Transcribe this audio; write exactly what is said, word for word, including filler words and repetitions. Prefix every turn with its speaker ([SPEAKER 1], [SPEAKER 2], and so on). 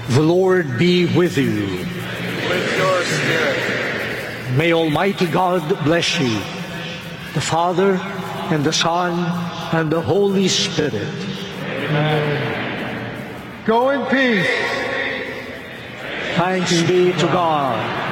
[SPEAKER 1] The Lord be with you.
[SPEAKER 2] With your spirit.
[SPEAKER 1] May Almighty God bless you, the Father, and the Son, and the Holy Spirit.
[SPEAKER 2] Amen.
[SPEAKER 3] Go in peace.
[SPEAKER 1] Thanks be to God.